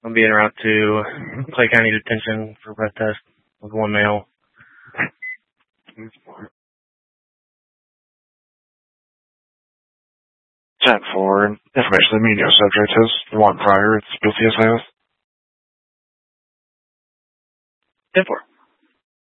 I'm being route to Clay County Detention for breath test with one male. 10-4, information the media subject has one prior, it's guilty as highest. 10-4.